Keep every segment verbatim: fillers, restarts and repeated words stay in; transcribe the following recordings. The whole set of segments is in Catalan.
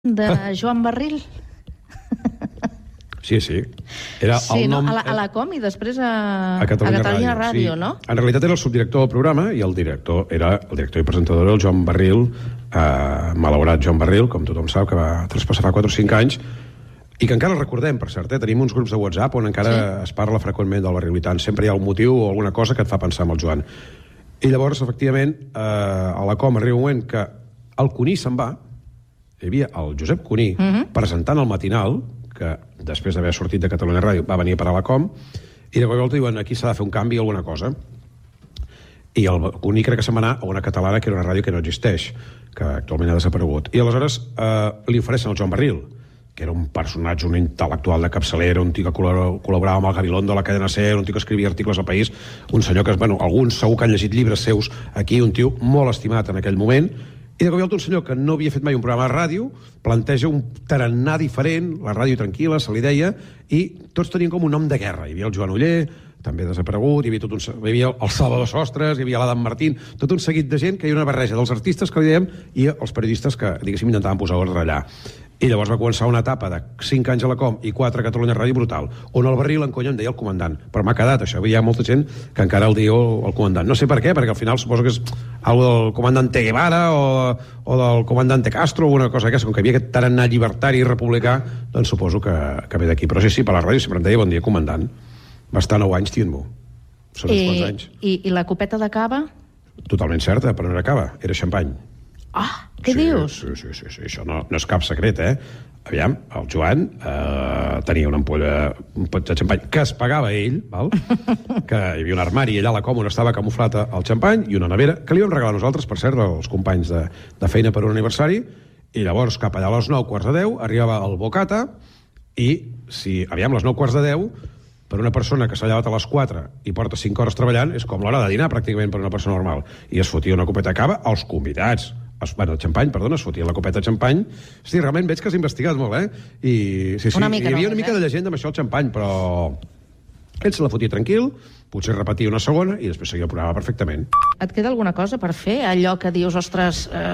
de Joan Barril. Sí, sí. Era sí, el nom... no? A, la, a la Com i després a, a Catalunya, a Catalunya Ràdio, Ràdio, sí. No? En realitat era el subdirector del programa i el director era el director i presentador, el Joan Barril, eh, malaurat Joan Barril, com tothom sap, que va traspassar fa quatre o cinc anys, i que encara el recordem, per cert, eh? Tenim uns grups de WhatsApp on encara sí. es parla freqüentment del Barril, i tant, sempre hi ha un motiu o alguna cosa que et fa pensar en el Joan. I llavors, efectivament, eh, a la Com arriba un moment que el Cuní se'n va, hi havia el Josep Cuní uh -huh. presentant el matinal, que després d'haver sortit de Catalunya Ràdio va venir a parar a la Com, i de cop i volta diuen aquí s'ha de fer un canvi o alguna cosa. I el Cuní crec que se'n va anar a una catalana que era una ràdio que no existeix, que actualment ha desaparegut. I aleshores eh, li ofereixen al Joan Barril, que era un personatge, un intel·lectual de capçalera, un tio que col·laborava amb el Gabilondo, la cadena SER, un tio que escrivia articles al País, un senyor que, bueno, alguns segur que han llegit llibres seus aquí, un tio molt estimat en aquell moment, i de cop i volta un senyor que no havia fet mai un programa de ràdio planteja un tarannà diferent, la ràdio tranquil·la, se li deia, i tots tenien com un nom de guerra. Hi havia el Joan Oller, també desaparegut, hi havia, tot un, hi havia el Salvador Sostres, hi havia l'Adam Martín, tot un seguit de gent que hi havia una barreja dels artistes, que li dèiem, i els periodistes que, diguéssim, intentaven posar ordre allà. I llavors va començar una etapa de cinc anys a la Com i quatre a Catalunya Ràdio brutal, on el Barril en conya em deia el comandant, però m'ha quedat això, hi ha molta gent que encara el diu el comandant, no sé per què, perquè al final suposo que és algo del comandante Guevara o, o del comandante Castro o una cosa aquesta, com que hi havia aquest tarannà llibertari i republicà, doncs suposo que, que ve d'aquí, però sí, sí, per la ràdio sempre em deia bon dia comandant, va estar nou anys dient-m'ho, són uns quants anys. I, I la copeta de cava? Totalment certa, però no era cava, era xampany. Ah, què sí, dius? Sí, sí, sí, sí, això no, no és cap secret, eh? Aviam, el Joan eh, tenia una ampolla, un pot de xampany que es pagava ell, val? Que hi havia un armari allà a la Com on estava camuflat el xampany i una nevera, que li vam regalar nosaltres, per cert, els companys de, de feina per un aniversari, i llavors cap allà a les nou quarts de deu arribava el bocata i, si, aviam, a les nou quarts de deu per una persona que s'ha llevat a les quatre i porta cinc hores treballant, és com l'hora de dinar pràcticament per una persona normal, i es fotia una copeta de cava als convidats. Es, bueno, el xampany, perdona, es fotia la copeta de xampany. Sí, realment veig que has investigat molt, eh? I, sí, sí, una mica, hi havia no, una mica eh? de llegenda amb això el xampany, però ell se la fotia tranquil, potser repetia una segona i després seguia el programa perfectament. Et queda alguna cosa per fer? Allò que dius, ostres, eh,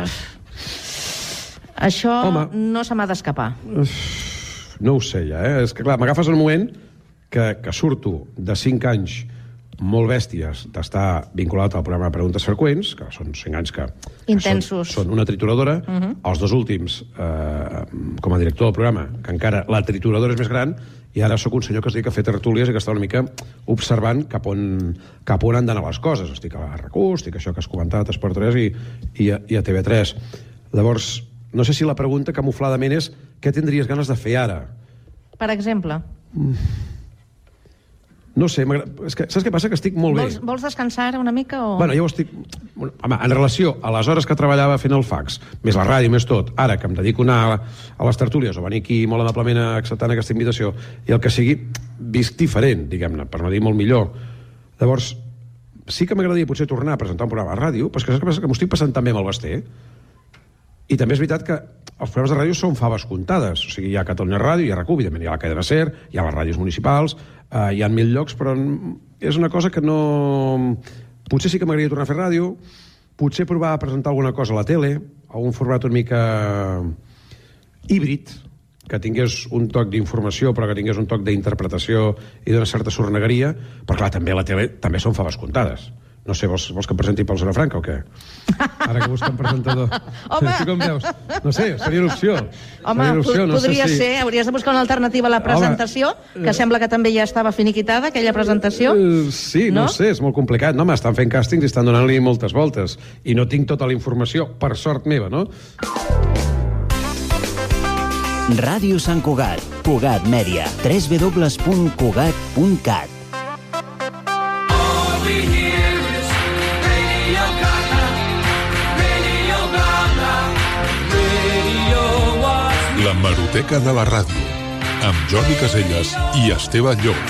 això Home, no se m'ha d'escapar. No ho sé, ja, eh? És que, clar, m'agafes en un moment que, que surto de cinc anys molt bèsties d'estar vinculat al programa de Preguntes Freqüents, que són cinc anys que, que intensos. Són, són una trituradora. Uh -huh. Els dos últims, eh, com a director del programa, que encara la trituradora és més gran, i ara sóc un senyor que es dedica a fer tertúlies i que està una mica observant cap on, cap on han d'anar les coses. Estic a la R Q, estic això que has comentat a Esport tres i, i, a, i a T V tres. Llavors, no sé si la pregunta camufladament és què tindries ganes de fer ara? Per exemple? Mm. No sé, és que, saps què passa? Que estic molt bé. Vols, vols descansar ara una mica o...? Bueno, jo estic... Home, en relació a les hores que treballava fent el fax, més la ràdio, més tot, ara que em dedico a anar a les tertúlies o venir aquí molt amablement acceptant aquesta invitació i el que sigui, visc diferent, diguem-ne, per no dir molt millor. Llavors, sí que m'agradaria potser tornar a presentar un programa de ràdio, però és que saps què passa? Que m'ho estic passant també amb el Basté. I també és veritat que els programes de ràdio són faves comptades. O sigui, hi ha Catalunya Ràdio, hi ha R Q, evidentment hi ha la cadena SER, hi ha les ràdios municipals, eh, hi ha mil llocs, però és una cosa que no... Potser sí que m'agradaria tornar a fer ràdio, potser provar a presentar alguna cosa a la tele, a un format una mica híbrid, que tingués un toc d'informació, però que tingués un toc d'interpretació i d'una certa sornegueria, però clar, també a la tele també són faves comptades. No sé, vols, vols que em presenti pel Zona Franca o què? Ara que busca un presentador. Home! Tu com veus? No sé, seria una opció. Home, seria una opció, no podria sé si... ser. Hauries de buscar una alternativa a la presentació, Home, que sembla que també ja estava finiquitada, aquella presentació. Uh, sí, no? no sé, és molt complicat. No, m'estan fent càstings i estan donant-li moltes voltes. I no tinc tota la informació, per sort meva, no? Ràdio Sant Cugat, Cugat Mèdia, w w w punt cugat punt cat. L'hemeroteca de la ràdio, amb Jordi Caselles i Esteve Llop.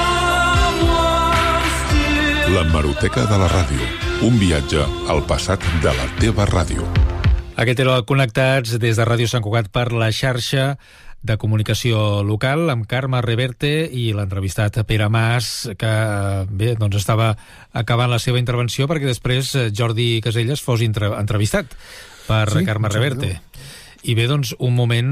L'hemeroteca de la ràdio, un viatge al passat de la teva ràdio. Aquest era el Connectats des de Ràdio Sant Cugat per la xarxa de comunicació local amb Carme Reverte i l'entrevistat Pere Mas, que bé, doncs estava acabant la seva intervenció perquè després Jordi Caselles fos entrevistat per sí, Carme Reverte. I bé, doncs, un moment